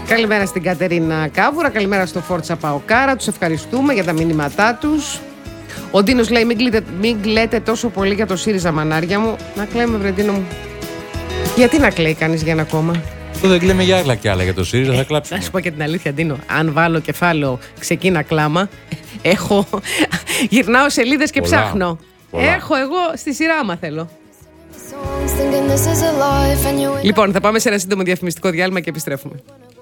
Καλημέρα στην Κατερίνα Κάβουρα, καλημέρα στο Φόρτσα Παοκάρα. Τους ευχαριστούμε για τα μηνύματά τους. Ο Ντίνος λέει: μην κλαίτε τόσο πολύ για το ΣΥΡΙΖΑ, μανάρια μου. Να κλαίμε, Βρεντίνο μου. Γιατί να κλαίει κανείς για ένα κόμμα? Δεν κλαίμε για άλλα κι άλλα. Για το ΣΥΡΙΖΑ θα κλάψουμε. Να σου πω και την αλήθεια, Ντίνο. Αν βάλω κεφάλαιο ξεκίνα κλάμα, γυρνάω σελίδες και ψάχνω. Έχω εγώ στη σειρά, άμα θέλω. Λοιπόν, θα πάμε σε ένα σύντομο διαφημιστικό διάλειμμα και επιστρέφουμε.